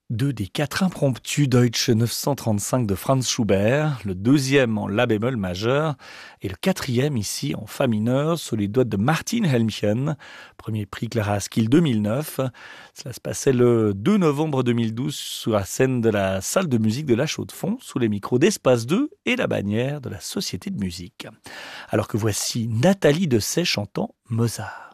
Deux des quatre impromptus Deutsche 935 de Franz Schubert, le deuxième en La bémol majeur et le quatrième ici en Fa mineur sous les doigts de Martin Helmchen, premier prix Clara Askill 2009. Cela se passait le 2 novembre 2012 sur la scène de la salle de musique de La Chaux-de-Fonds sous les micros d'Espace 2 et la bannière de la Société de musique. Alors que voici Nathalie Dessay chantant Mozart.